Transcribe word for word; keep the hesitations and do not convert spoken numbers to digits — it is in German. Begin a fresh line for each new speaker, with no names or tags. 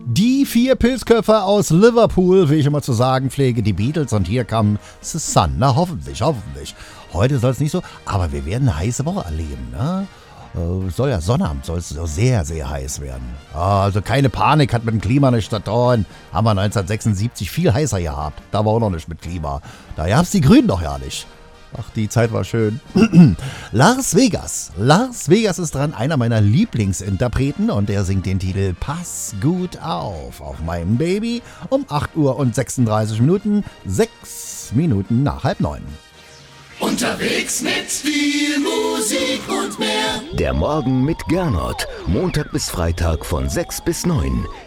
Die vier Pilzköpfe aus Liverpool, wie ich immer zu sagen pflege, die Beatles, und hier kam The Sun. Na, hoffentlich, hoffentlich. Heute soll es nicht so, aber wir werden eine heiße Woche erleben, ne? Äh, soll ja Sonnabend, soll es sehr, sehr heiß werden. Ah, also keine Panik, hat mit dem Klima nichts zu tun. Haben wir neunzehnhundertsechsundsiebzig viel heißer gehabt. Da war auch noch nicht mit Klima. Da gab's die Grünen doch ja nicht. Ach, die Zeit war schön. Las Vegas. Las Vegas ist dran, einer meiner Lieblingsinterpreten, und er singt den Titel Pass gut auf auf meinem Baby um acht Uhr und sechsunddreißig Minuten, sechs Minuten nach halb neun.
Unterwegs mit viel Musik und mehr.
Der Morgen mit Gernot. Montag bis Freitag von sechs bis neun.